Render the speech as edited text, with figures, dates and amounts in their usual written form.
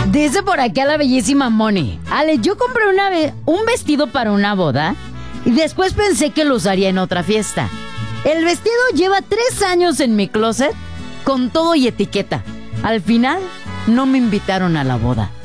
Dice por aquí a la bellísima Moni. Ale, yo compré un vestido para una boda y después pensé que lo usaría en otra fiesta. El vestido lleva 3 años en mi closet con todo y etiqueta. Al final, no me invitaron a la boda.